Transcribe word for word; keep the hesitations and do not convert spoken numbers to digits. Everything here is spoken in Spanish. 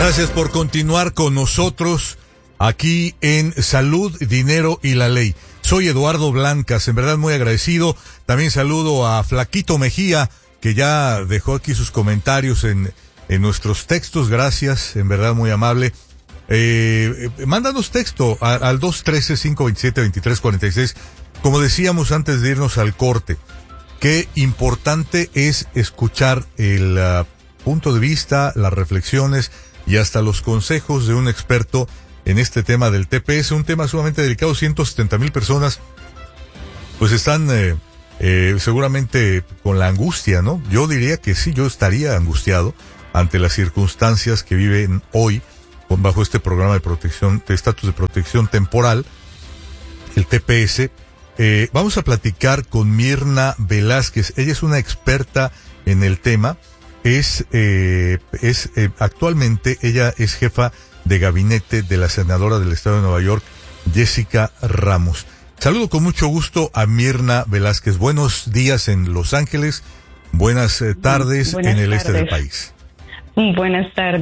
Gracias por continuar con nosotros aquí en Salud, Dinero y la Ley. Soy Eduardo Blancas, en verdad muy agradecido. También saludo a Flaquito Mejía, que ya dejó aquí sus comentarios en, en nuestros textos. Gracias, en verdad muy amable. Eh, eh, mándanos texto a, al dos uno tres, cinco dos siete, dos tres cuatro seis. Como decíamos antes de irnos al corte, qué importante es escuchar el uh, punto de vista, las reflexiones y hasta los consejos de un experto en este tema del T P S, un tema sumamente delicado. Ciento setenta mil personas pues están eh, eh, seguramente con la angustia, ¿no? Yo diría que sí, yo estaría angustiado ante las circunstancias que viven hoy con, bajo este programa de protección, de estatus de protección temporal, el T P S. Eh, vamos a platicar con Mirna Velázquez. Ella es una experta en el tema. Es, eh, es eh, actualmente ella es jefa de gabinete de la senadora del estado de Nueva York, Jessica Ramos. Saludo con mucho gusto a Mirna Velázquez. Buenos días en Los Ángeles, buenas eh, tardes buenas en el tardes. este del país. Buenas tardes.